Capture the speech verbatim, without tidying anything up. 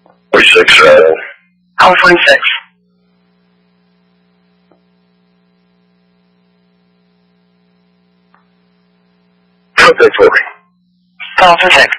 forty-six, uh, Call forty-six. put that for me. Call forty-six.